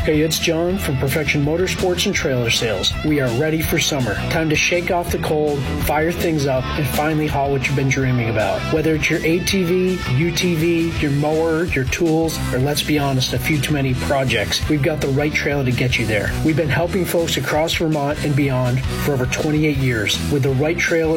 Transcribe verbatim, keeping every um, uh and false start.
Hey, it's John from Perfection Motorsports and Trailer Sales. We are ready for summer. Time to shake off the cold, fire things up, and finally haul what you've been dreaming about. Whether it's your A T V, U T V, your mower, your tools, or let's be honest, a few too many projects, we've got the right trailer to get you there. We've been helping folks across Vermont and beyond for over twenty-eight years. With the right trailer